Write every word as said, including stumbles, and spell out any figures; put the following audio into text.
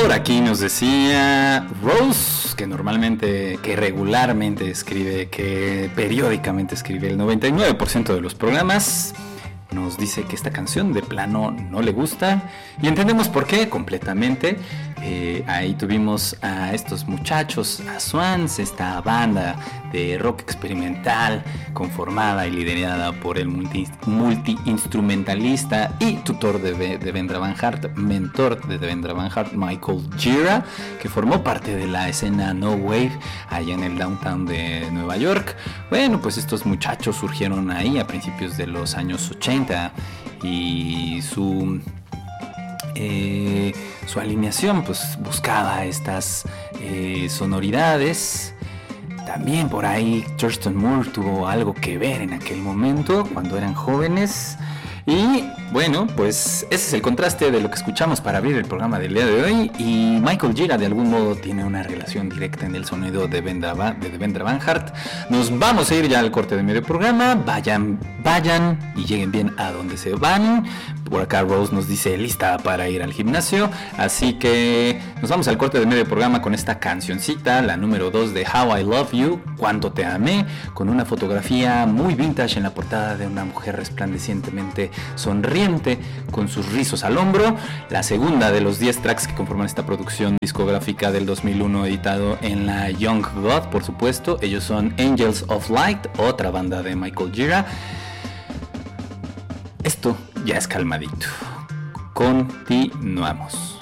por aquí nos decía Rose, que normalmente, que regularmente escribe, que periódicamente escribe el noventa y nueve por ciento de los programas, nos dice que esta canción de plano no le gusta y entendemos por qué completamente. Eh, ahí tuvimos a estos muchachos, a Swans, esta banda de rock experimental conformada y liderada por el multi, multi-instrumentalista y tutor de Devendra Banhart, mentor de Devendra Banhart, Michael Gira, que formó parte de la escena No Wave allá en el downtown de Nueva York. Bueno, pues estos muchachos surgieron ahí a principios de los años ochenta y su... Eh, su alineación pues buscaba estas eh, sonoridades. También por ahí Thurston Moore tuvo algo que ver en aquel momento cuando eran jóvenes. Y bueno, pues ese es el contraste de lo que escuchamos para abrir el programa del día de hoy. Y Michael Gira de algún modo tiene una relación directa en el sonido de Devendra, de Devendra Banhart. Nos vamos a ir ya al corte de medio programa. Vayan, vayan y lleguen bien a donde se van. Por acá Rose nos dice lista para ir al gimnasio. Así que nos vamos al corte de medio programa con esta cancioncita, la número dos de How I Love You, Cuánto Te Amé, con una fotografía muy vintage en la portada de una mujer resplandecientemente sonriente con sus rizos al hombro. La segunda de los diez tracks que conforman esta producción discográfica del dos mil uno, editado en la Young God, por supuesto. Ellos son Angels of Light, otra banda de Michael Gira. Esto ya es calmadito. Continuamos.